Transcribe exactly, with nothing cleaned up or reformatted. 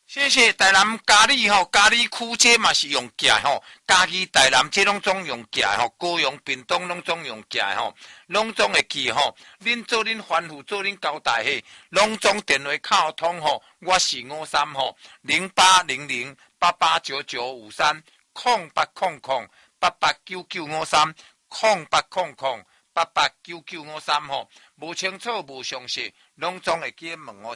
谢谢台南嘉义吼，嘉义区这嘛是用寄吼，嘉义台南这拢总用寄吼，高雄屏东拢总用寄吼，拢总会去吼。恁做恁吩咐，做恁交代嘿，拢总电话靠通吼。我是五三吼，零八零零八八九九五三，空八空空八八九九五三，空八空空八八九九五三吼。无清楚无详细，拢总会记问我。